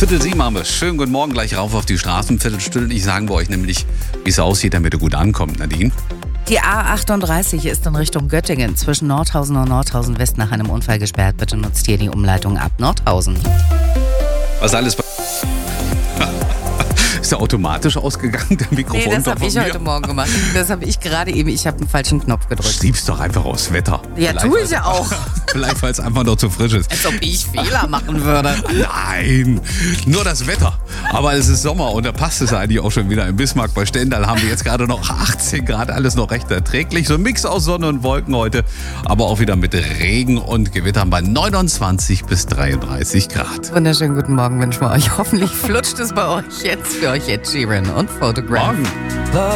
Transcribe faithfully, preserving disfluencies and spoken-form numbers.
Viertel sieben haben wir. Schönen guten Morgen, gleich rauf auf die Straßen. Viertelstündlich sagen wir euch nämlich, wie es aussieht, damit ihr gut ankommt, Nadine. Die A achtunddreißig ist in Richtung Göttingen zwischen Nordhausen und Nordhausen West nach einem Unfall gesperrt. Bitte nutzt hier die Umleitung ab Nordhausen. Was alles bei Ist der automatisch ausgegangen, der Mikrofon? Nee, das habe ich mir? heute Morgen gemacht. Das habe ich gerade eben, ich habe einen falschen Knopf gedrückt. Schieb's doch einfach aufs Wetter. Ja, Vielleicht, tue ich ja auch. Vielleicht, weil es einfach noch zu frisch ist. Als ob ich Fehler machen würde. Nein, nur das Wetter. Aber es ist Sommer und da passt es eigentlich auch schon wieder. In Bismarck bei Stendal haben wir jetzt gerade noch achtzehn Grad, alles noch recht erträglich. So ein Mix aus Sonne und Wolken heute, aber auch wieder mit Regen und Gewittern bei neunundzwanzig bis dreiunddreißig Grad. Wunderschönen guten Morgen wünschen wir euch. Hoffentlich flutscht es bei euch jetzt für euch Ed Sheeran und Photograph. Morgen.